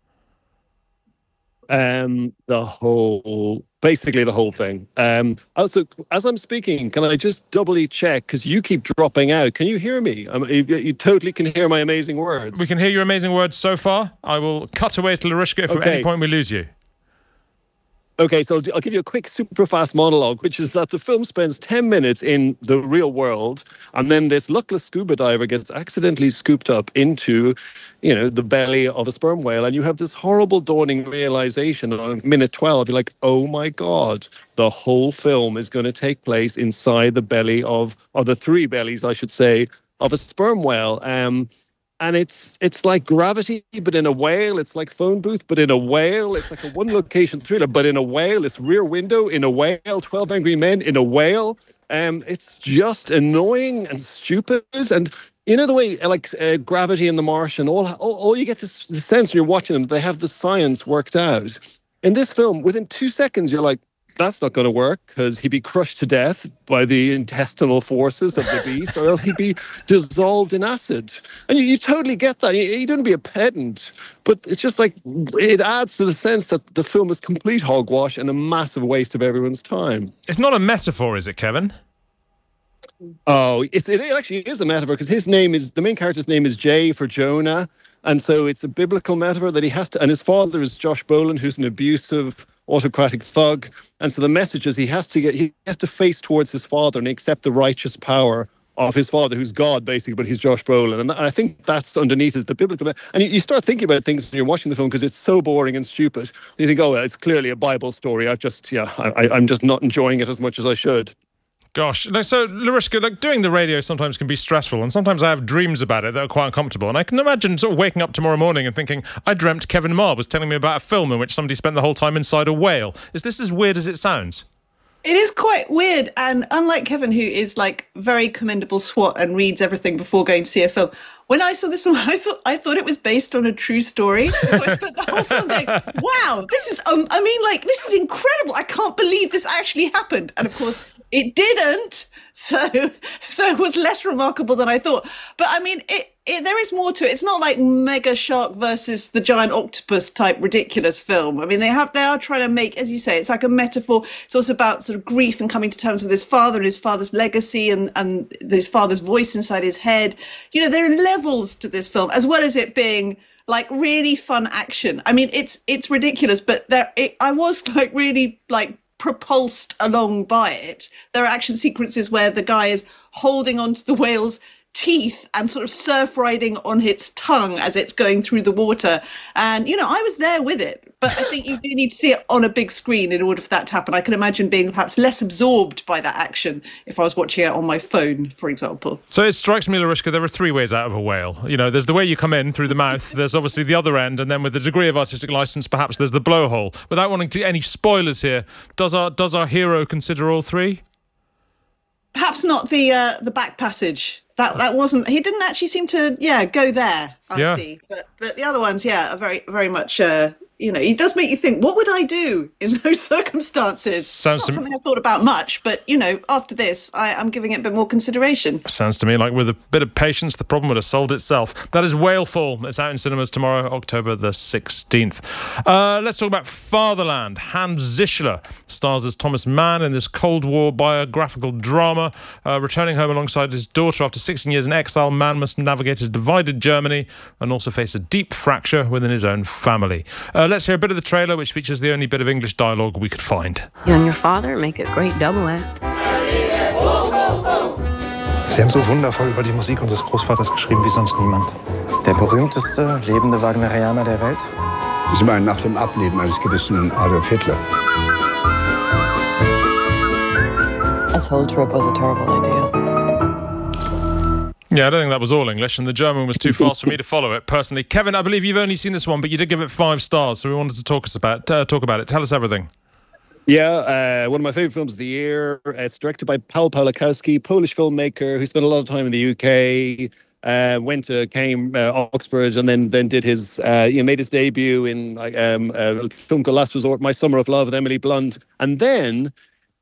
Um, the whole, basically the whole thing. Um, also, as I'm speaking, can I just doubly check, because you keep dropping out. Can you hear me? Um, you, you totally can hear my amazing words. We can hear your amazing words so far. I will cut away to Larishka if Okay. at any point we lose you. Okay, so I'll give you a quick, super fast monologue, which is that the film spends ten minutes in the real world, and then this luckless scuba diver gets accidentally scooped up into, you know, the belly of a sperm whale, and you have this horrible dawning realization on minute twelve. You're like, oh my God, the whole film is going to take place inside the belly of, or the three bellies, I should say, of a sperm whale. Um, And it's it's like Gravity, but in a whale. It's like Phone Booth, but in a whale. It's like a one-location thriller, but in a whale. It's Rear Window in a whale. twelve Angry Men in a whale. Um, it's just annoying and stupid. And you know the way, like uh, Gravity and The Martian, all, all, all you get this, the sense when you're watching them, they have the science worked out. In this film, within two seconds, you're like, that's not going to work, because he'd be crushed to death by the intestinal forces of the beast, or else he'd be dissolved in acid. And you, you totally get that. You, you don't be a pedant, but it's just like, it adds to the sense that the film is complete hogwash and a massive waste of everyone's time. It's not a metaphor, is it, Kevin? Oh, it's, it actually is a metaphor, because his name is, the main character's name is Jay for Jonah. And so it's a biblical metaphor that he has to, and his father is Josh Brolin, who's an abusive, autocratic thug. And so the message is he has to get, he has to face towards his father and accept the righteous power of his father, who's God, basically, but he's Josh Brolin. And I think that's underneath it, the biblical. And you, you start thinking about things when you're watching the film, because it's so boring and stupid. You think, oh, well, it's clearly a Bible story. I've just, yeah, I, I'm just not enjoying it as much as I should. Gosh, like, so Larishka, like doing the radio sometimes can be stressful, and sometimes I have dreams about it that are quite uncomfortable. And I can imagine sort of waking up tomorrow morning and thinking, I dreamt Kevin Marr was telling me about a film in which somebody spent the whole time inside a whale. Is this as weird as it sounds? It is quite weird, and unlike Kevin, who is like very commendable SWAT and reads everything before going to see a film, when I saw this film, I thought I thought it was based on a true story. So I spent the whole film going, "Wow, this is um, I mean, like this is incredible! I can't believe this actually happened." And of course, it didn't. So, so it was less remarkable than I thought. But I mean, it, it there is more to it. It's not like Mega Shark versus the Giant Octopus type ridiculous film. I mean, they have they are trying to make, as you say, it's like a metaphor. It's also about sort of grief and coming to terms with his father and his father's legacy and and his father's voice inside his head. You know, there are levels to this film, as well as it being like really fun action. I mean, it's it's ridiculous, but there it, I was like really like. propulsed along by it. There are action sequences where the guy is holding onto the whale's teeth and sort of surf riding on its tongue as it's going through the water. And, you know, I was there with it, but I think you do need to see it on a big screen in order for that to happen. I can imagine being perhaps less absorbed by that action if I was watching it on my phone, for example. So it strikes me, Larishka, there are three ways out of a whale. You know, there's the way you come in through the mouth, there's obviously the other end, and then with the degree of artistic license, perhaps there's the blowhole. Without wanting to any spoilers here, does our does our hero consider all three? Perhaps not the uh, the back passage. That that wasn't. He didn't actually seem to, yeah, go there. I Yeah. see, but but the other ones, yeah, are very very much. Uh, you know, it does make you think. What would I do in those circumstances? Sounds it's to not me- something I've thought about much, but you know, after this, I, I'm giving it a bit more consideration. Sounds to me like with a bit of patience, the problem would have solved itself. That is Whalefall. It's out in cinemas tomorrow, October the sixteenth. Uh, let's talk about Fatherland. Hans Zischler stars as Thomas Mann in this Cold War biographical drama. Uh, returning home alongside his daughter after sixteen years in exile, Mann must navigate a divided Germany and also face a deep fracture within his own family. Uh, let's hear a bit of the trailer, which features the only bit of English dialogue we could find. You and your father make a great double act. Sie haben so wundervoll über die Musik unseres Großvaters geschrieben wie sonst niemand. Ist der berühmteste lebende Wagnerianer der Welt? Sie meinen nach dem Ableben eines gewissen Adolf Hitler. This whole trip was a terrible idea. Yeah, I don't think that was all English, and the German was too fast for me to follow it, personally. Kevin, I believe you've only seen this one, but you did give it five stars, so we wanted to talk us about uh, talk about it. Tell us everything. Yeah, uh, one of my favourite films of the year. It's directed by Paul Pawlikowski, Polish filmmaker who spent a lot of time in the U K, uh, went to Came, uh, Oxford, and then then did his, uh, you know, made his debut in um, a film called Last Resort, My Summer of Love with Emily Blunt. And then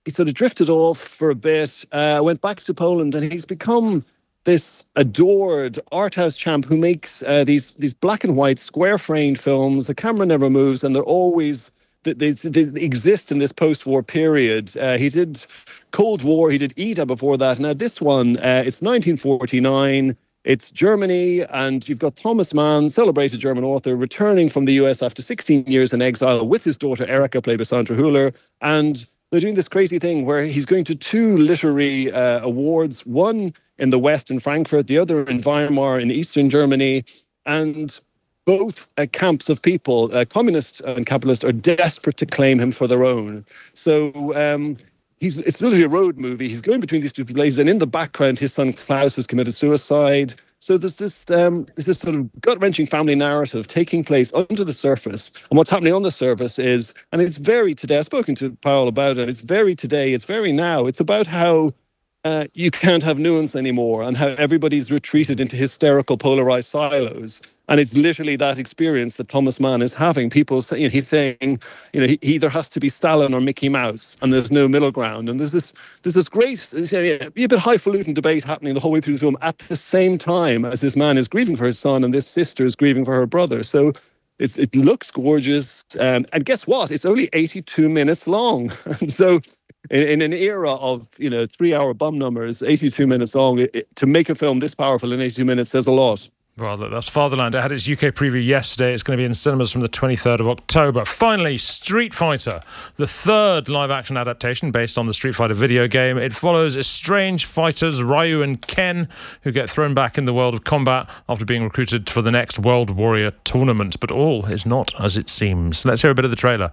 he sort of drifted off for a bit, uh, went back to Poland, and he's become this adored art house champ who makes uh, these these black and white square framed films. The camera never moves, and they're always they, they, they exist in this post-war period. Uh, he did Cold War, he did Ida before that. Now this one, uh, it's nineteen forty-nine. It's Germany, and you've got Thomas Mann, celebrated German author, returning from the U S after sixteen years in exile with his daughter Erika, played by Sandra Hüller, and they're doing this crazy thing where he's going to two literary uh, awards, one in the West in Frankfurt, the other in Weimar in Eastern Germany, and both uh, camps of people, uh, communist and capitalist, are desperate to claim him for their own. So um, he's it's literally a road movie. He's going between these two places, and in the background, his son Klaus has committed suicide. So there's this um, there's this sort of gut-wrenching family narrative taking place under the surface. And what's happening on the surface is, and it's very today, I've spoken to Paul about it, it's very today, it's very now. It's about how uh, you can't have nuance anymore and how everybody's retreated into hysterical polarized silos. And it's literally that experience that Thomas Mann is having. People say, you know, he's saying, you know, he, he either has to be Stalin or Mickey Mouse, and there's no middle ground. And there's this, there's this great, you know, a bit highfalutin debate happening the whole way through the film at the same time as this man is grieving for his son and this sister is grieving for her brother. So it's it looks gorgeous, um, and guess what? It's only eighty-two minutes long. So in, in an era of you know three-hour bum numbers, eighty-two minutes long, it, it, to make a film this powerful in eighty-two minutes says a lot. Well, look, that's Fatherland. It had its U K preview yesterday. It's going to be in cinemas from the twenty-third of October. Finally, Street Fighter, the third live-action adaptation based on the Street Fighter video game. It follows estranged fighters Ryu and Ken, who get thrown back in the world of combat after being recruited for the next World Warrior tournament. But all is not as it seems. Let's hear a bit of the trailer.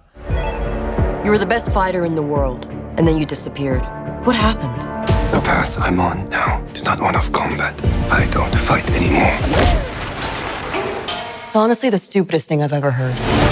You were the best fighter in the world, and then you disappeared. What happened? The path I'm on now is not one of combat. I don't fight anymore. It's honestly the stupidest thing I've ever heard.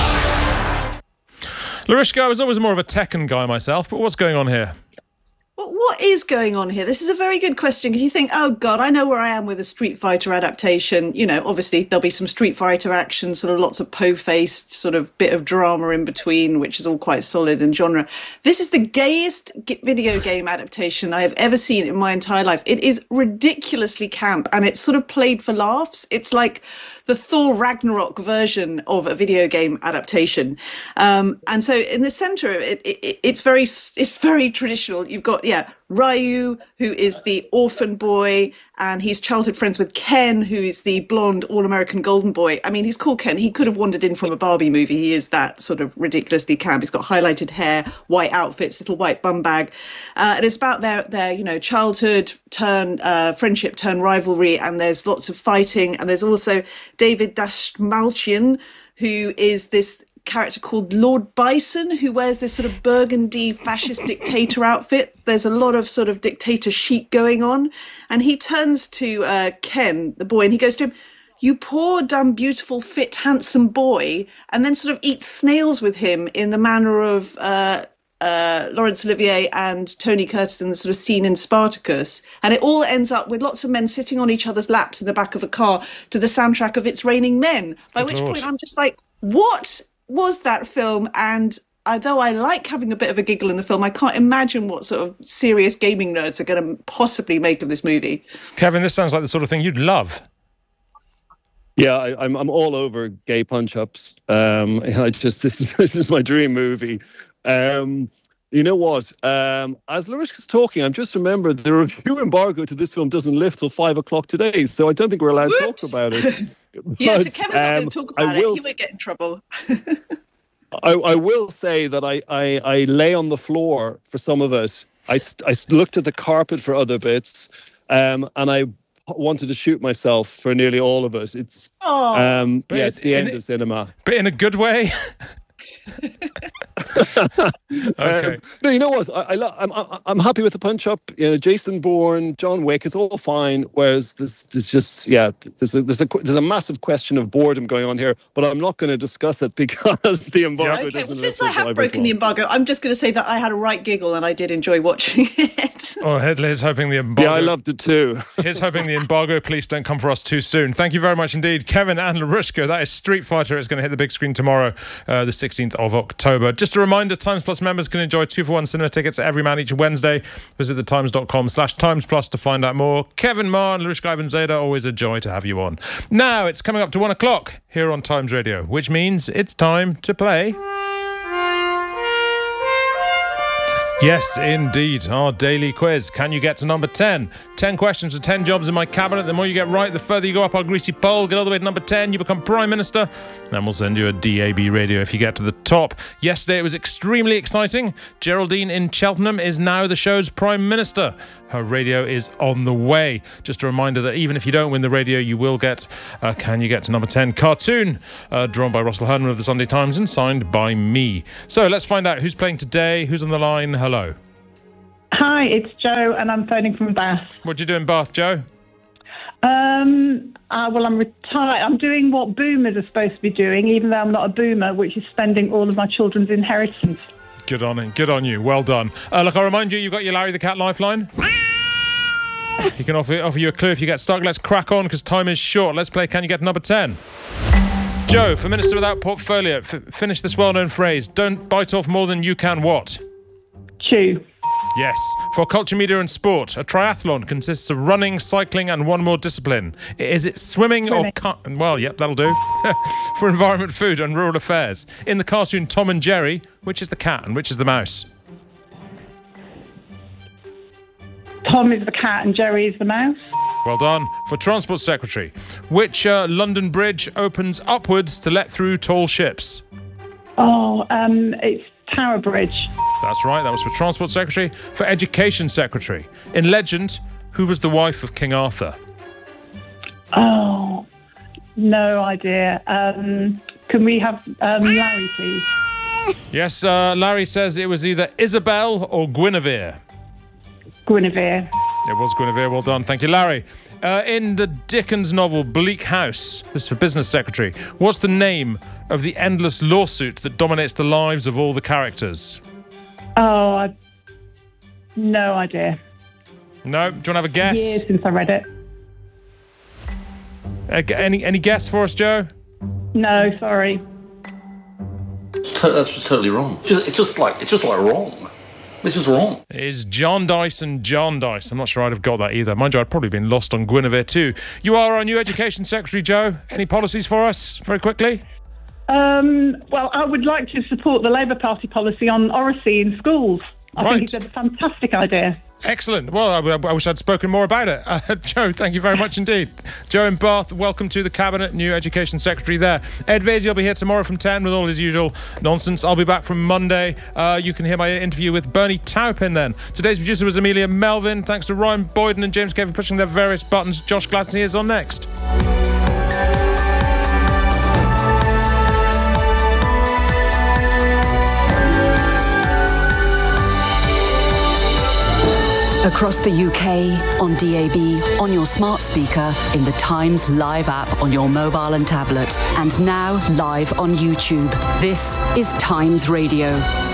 Larishka, I was always more of a Tekken guy myself, but what's going on here? Well, what is going on here? This is a very good question, because you think, oh God, I know where I am with a Street Fighter adaptation. You know, obviously there'll be some Street Fighter action, sort of lots of po-faced, sort of bit of drama in between, which is all quite solid in genre. This is the gayest video game adaptation I have ever seen in my entire life. It is ridiculously camp, and it's sort of played for laughs. It's like the Thor Ragnarok version of a video game adaptation. Um, and so in the center of it, it, it, it's very, it's very traditional. You've got, yeah, Ryu, who is the orphan boy, and he's childhood friends with Ken, who is the blonde all-American golden boy. I mean, he's called Ken. He could have wandered in from a Barbie movie. He is that sort of ridiculously camp. He's got highlighted hair, white outfits, little white bum bag. Uh, and it's about their, their, you know, childhood turn, uh, friendship turn rivalry, and there's lots of fighting. And there's also David Dastmalchian, who is this character called Lord Bison, who wears this sort of burgundy fascist dictator outfit. There's a lot of sort of dictator chic going on. And he turns to uh, Ken, the boy, and he goes to him, "You poor, dumb, beautiful, fit, handsome boy," and then sort of eats snails with him in the manner of uh, uh, Laurence Olivier and Tony Curtis in the sort of scene in Spartacus. And it all ends up with lots of men sitting on each other's laps in the back of a car to the soundtrack of It's Raining Men, by Good which Lord. point I'm just like, what was that film? And although I like having a bit of a giggle in the film, I can't imagine what sort of serious gaming nerds are going to possibly make of this movie. Kevin, this sounds like the sort of thing you'd love. Yeah, I, I'm I'm all over gay punch-ups. Um, I just this is this is my dream movie. Um, you know what? Um, as Larishka's talking, I'm just remembered the review embargo to this film doesn't lift till five o'clock today, so I don't think we're allowed Whoops. to talk about it. But, yeah, so Kevin's not um, going to talk about will, it. He might get in trouble. I, I will say that I, I, I lay on the floor for some of it. I, I looked at the carpet for other bits, um, and I wanted to shoot myself for nearly all of it. It's um, yeah, it's the end it, of cinema. But in a good way. Okay. Um, no, you know what? I, I I'm I'm happy with the punch up. You know, Jason Bourne, John Wick, it's all fine. Whereas this there's just yeah, there's a there's a there's a massive question of boredom going on here. But I'm not going to discuss it because the embargo. Okay, doesn't well, since I have broken the embargo, I'm just going to say that I had a right giggle and I did enjoy watching it. Oh, Headley's hoping the embargo. Yeah, I loved it too. He's hoping the embargo police don't come for us too soon. Thank you very much indeed, Kevin and Larishka. That is Street Fighter. It's going to hit the big screen tomorrow, uh, the sixteenth of October. Just a reminder, Times Plus members can enjoy two for one cinema tickets every man each Wednesday. Visit thetimes.com slash Times Plus to find out more. Kevin Marr and Lushka Ivan-Zada, always a joy to have you on. Now, it's coming up to one o'clock here on Times Radio, which means it's time to play... Yes, indeed, our daily quiz. Can you get to number ten? ten questions for ten jobs in my cabinet. The more you get right, the further you go up our greasy pole. Get all the way to number ten, you become Prime Minister. Then we'll send you a D A B radio if you get to the top. Yesterday it was extremely exciting. Geraldine in Cheltenham is now the show's Prime Minister. Her radio is on the way. Just a reminder that even if you don't win the radio, you will get uh, Can You Get to Number ten cartoon, uh, drawn by Russell Herman of the Sunday Times and signed by me. So let's find out who's playing today, who's on the line. Hello. Hi, it's Jo, and I'm phoning from Bath. What do you do in Bath, Jo? Um, uh, well, I'm retired. I'm doing what boomers are supposed to be doing, even though I'm not a boomer, which is spending all of my children's inheritance. Good on it. Good on you. Well done. Uh, look, I'll remind you, you've got your Larry the Cat lifeline. He can offer, offer you a clue if you get stuck. Let's crack on because time is short. Let's play Can You Get Number ten? Jo, for Minister Without Portfolio, f- finish this well-known phrase. Don't bite off more than you can what? Chew. Yes. For culture, media and sport, a triathlon consists of running, cycling and one more discipline. Is it swimming, swimming. or... Ca- well, yep, that'll do. For environment, food and rural affairs, in the cartoon Tom and Jerry, which is the cat and which is the mouse? Tom is the cat and Jerry is the mouse. Well done. For Transport Secretary, which uh, London Bridge opens upwards to let through tall ships? Oh, um, it's Tower Bridge. That's right, that was for Transport Secretary. For Education Secretary, in legend, who was the wife of King Arthur? Oh, no idea. Um, can we have um, Larry, please? Yes, uh, Larry says it was either Isabel or Guinevere. Guinevere. It was Guinevere, well done. Thank you, Larry. Uh, in the Dickens novel Bleak House, this is for Business Secretary, what's the name of the endless lawsuit that dominates the lives of all the characters? Oh, I... no idea. No? Do you want to have a guess? Years since I read it. Uh, any any guess for us, Jo? No, sorry. That's just totally wrong. It's just, it's just like it's just like wrong. This is wrong. It is Jarndyce and Jarndyce. I'm not sure I'd have got that either. Mind you, I'd probably been lost on Guinevere too. You are our new Education Secretary, Jo. Any policies for us, very quickly? Um, well, I would like to support the Labour Party policy on oracy in schools. I right. think it's a fantastic idea. Excellent. Well, I, I wish I'd spoken more about it. Uh, Jo, thank you very much indeed. Jo in Bath, welcome to the Cabinet, new Education Secretary there. Ed Vasey will be here tomorrow from ten with all his usual nonsense. I'll be back from Monday. Uh, you can hear my interview with Bernie Taupin then. Today's producer was Amelia Melvin. Thanks to Ryan Boyden and James Kay for pushing their various buttons. Josh Gladson is on next. Across the U K, on D A B, on your smart speaker, in the Times Live app on your mobile and tablet, and now live on YouTube. This is Times Radio.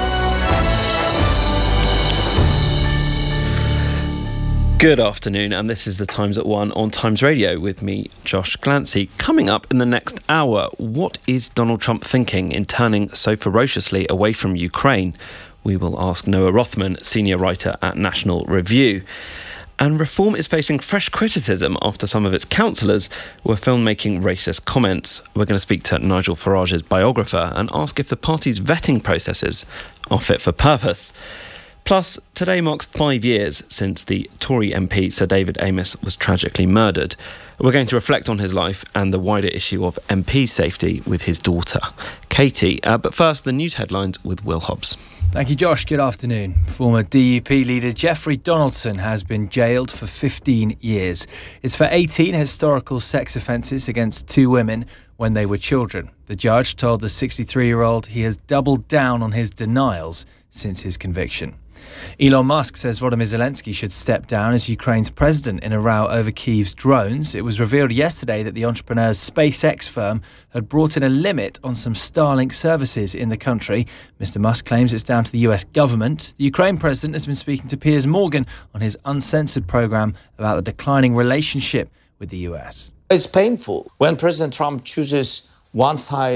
Good afternoon, and this is the Times at One on Times Radio with me, Josh Glancy. Coming up in the next hour, what is Donald Trump thinking in turning so ferociously away from Ukraine? We will ask Noah Rothman, senior writer at National Review. And Reform is facing fresh criticism after some of its councillors were filmed making racist comments. We're going to speak to Nigel Farage's biographer and ask if the party's vetting processes are fit for purpose. Plus, today marks five years since the Tory M P Sir David Amess was tragically murdered. We're going to reflect on his life and the wider issue of M P safety with his daughter, Katie. Uh, but first, the news headlines with Will Hobbs. Thank you, Josh. Good afternoon. Former D U P leader Jeffrey Donaldson has been jailed for fifteen years. It's for eighteen historical sex offences against two women when they were children. The judge told the sixty-three-year-old he has doubled down on his denials since his conviction. Elon Musk says Volodymyr Zelensky should step down as Ukraine's president in a row over Kyiv's drones. It was revealed yesterday that the entrepreneur's SpaceX firm had brought in a limit on some Starlink services in the country. Mister Musk claims it's down to the U S government. The Ukraine president has been speaking to Piers Morgan on his uncensored programme about the declining relationship with the U S. It's painful when President Trump chooses one side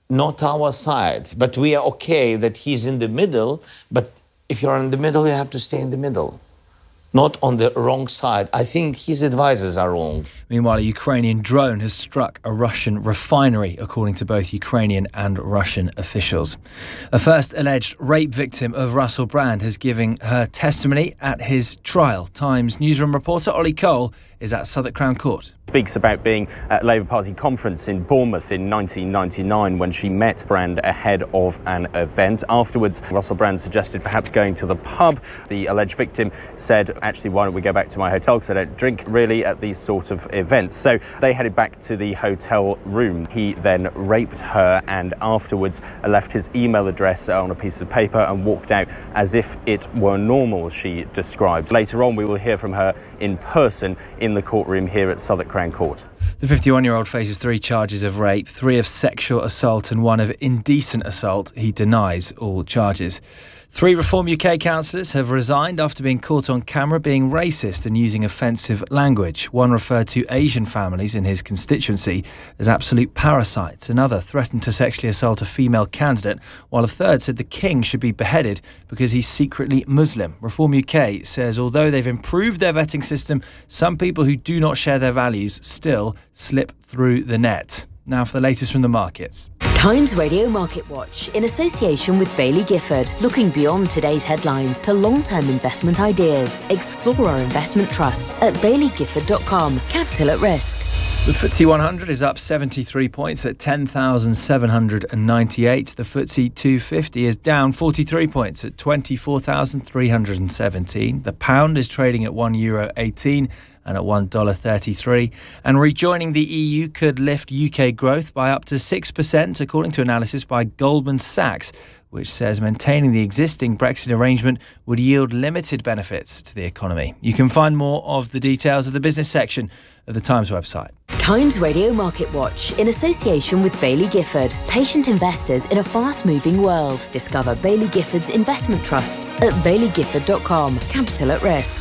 not our side. But we are okay that he's in the middle. But if you're in the middle, you have to stay in the middle, not on the wrong side. I think his advisors are wrong. Meanwhile, a Ukrainian drone has struck a Russian refinery, according to both Ukrainian and Russian officials. A first alleged rape victim of Russell Brand has given her testimony at his trial. Times newsroom reporter Ollie Cole is at Southwark Crown Court. Speaks about being at a Labour Party conference in Bournemouth in nineteen ninety-nine when she met Brand ahead of an event. Afterwards, Russell Brand suggested perhaps going to the pub. The alleged victim said, actually, why don't we go back to my hotel because I don't drink really at these sort of events. So they headed back to the hotel room. He then raped her and afterwards left his email address on a piece of paper and walked out as if it were normal, she described. Later on, we will hear from her in person in the courtroom here at Southwark Crown Court. The fifty-one-year-old faces three charges of rape, three of sexual assault and one of indecent assault. He denies all charges. Three Reform U K councillors have resigned after being caught on camera being racist and using offensive language. One referred to Asian families in his constituency as absolute parasites. Another threatened to sexually assault a female candidate, while a third said the king should be beheaded because he's secretly Muslim. Reform U K says although they've improved their vetting system, some people who do not share their values still slip through the net. Now for the latest from the markets. Times Radio Market Watch, in association with Bailey Gifford, looking beyond today's headlines to long-term investment ideas. Explore our investment trusts at bailey gifford dot com. Capital at risk. The F T S E one hundred is up seventy-three points at ten thousand seven hundred ninety-eight. The F T S E two fifty is down forty-three points at twenty-four thousand three hundred seventeen. The pound is trading at one euro eighteen and at one dollar thirty-three. And rejoining the E U could lift U K growth by up to six percent, according to analysis by Goldman Sachs, which says maintaining the existing Brexit arrangement would yield limited benefits to the economy. You can find more of the details of the business section of the Times website. Times Radio Market Watch, in association with Bailey Gifford. Patient investors in a fast-moving world. Discover Bailey Gifford's investment trusts at bailey gifford dot com. Capital at risk.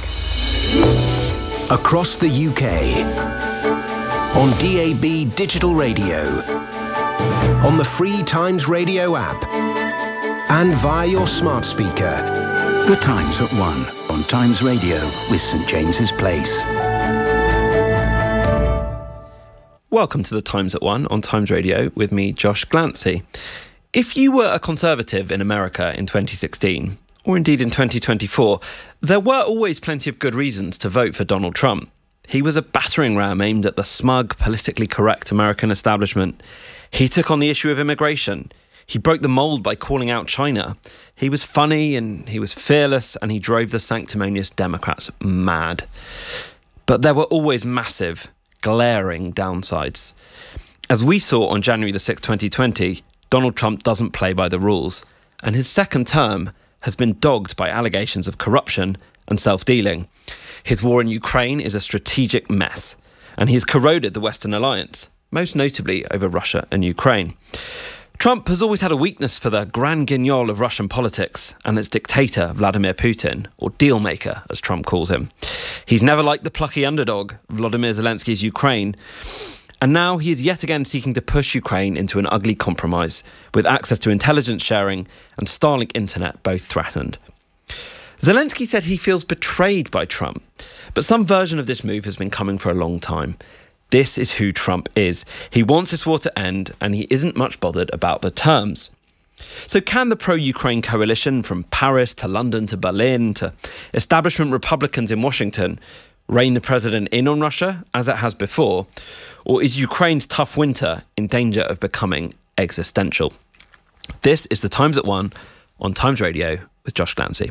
Across the U K, on D A B digital radio, on the free Times Radio app, and via your smart speaker. The Times at one on Times Radio with St James's Place. Welcome to the Times at one on Times Radio with me, Josh Glancy. If you were a Conservative in America in twenty sixteen, or indeed in twenty twenty-four, there were always plenty of good reasons to vote for Donald Trump. He was a battering ram aimed at the smug, politically correct American establishment. He took on the issue of immigration. He broke the mould by calling out China. He was funny and he was fearless and he drove the sanctimonious Democrats mad. But there were always massive, glaring downsides. As we saw on January the sixth, twenty twenty, Donald Trump doesn't play by the rules, and his second term has been dogged by allegations of corruption and self-dealing. His war in Ukraine is a strategic mess, and he has corroded the Western alliance, most notably over Russia and Ukraine. Trump has always had a weakness for the grand guignol of Russian politics and its dictator, Vladimir Putin, or deal-maker, as Trump calls him. He's never liked the plucky underdog, Volodymyr Zelensky's Ukraine, and now he is yet again seeking to push Ukraine into an ugly compromise, with access to intelligence sharing and Starlink internet both threatened. Zelensky said he feels betrayed by Trump, but some version of this move has been coming for a long time. This is who Trump is. He wants this war to end, and he isn't much bothered about the terms. So can the pro-Ukraine coalition, from Paris to London to Berlin to establishment Republicans in Washington, rein the president in on Russia, as it has before? Or is Ukraine's tough winter in danger of becoming existential? This is the Times at One on Times Radio with Josh Glancy.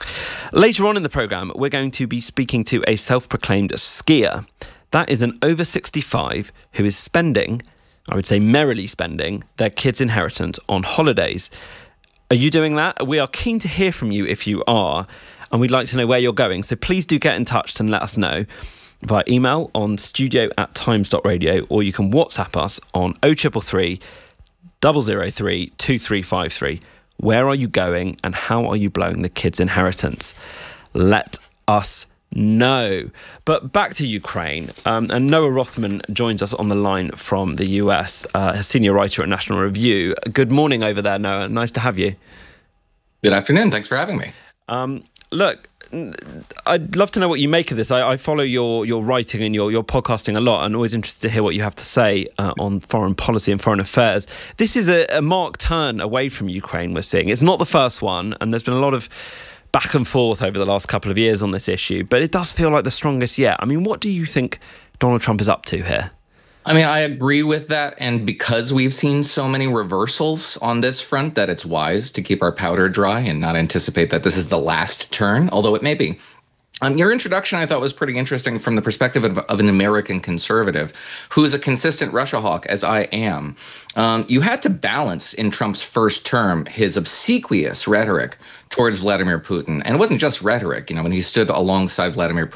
Later on in the programme, we're going to be speaking to a self-proclaimed skier. That is an over sixty-five who is spending, I would say merrily spending, their kids' inheritance on holidays. Are you doing that? We are keen to hear from you if you are, and we'd like to know where you're going. So please do get in touch and let us know via email on studio at times dot radio, or you can WhatsApp us on oh triple three, double oh three, two three five three. Where are you going and how are you blowing the kids' inheritance? Let us No. But back to Ukraine. Um, and Noah Rothman joins us on the line from the U S, uh, a senior writer at National Review. Good morning over there, Noah. Nice to have you. Good afternoon. Thanks for having me. Um, look, I'd love to know what you make of this. I, I follow your your writing and your, your podcasting a lot, and always interested to hear what you have to say uh, on foreign policy and foreign affairs. This is a, a marked turn away from Ukraine we're seeing. It's not the first one, and there's been a lot of back and forth over the last couple of years on this issue, but it does feel like the strongest yet. I mean, what do you think Donald Trump is up to here? I mean, I agree with that. And because we've seen so many reversals on this front, that it's wise to keep our powder dry and not anticipate that this is the last turn, although it may be. Um, your introduction, I thought, was pretty interesting from the perspective of, of an American conservative who is a consistent Russia hawk, as I am. Um, you had to balance in Trump's first term his obsequious rhetoric towards Vladimir Putin. And it wasn't just rhetoric. You know, when he stood alongside Vladimir Putin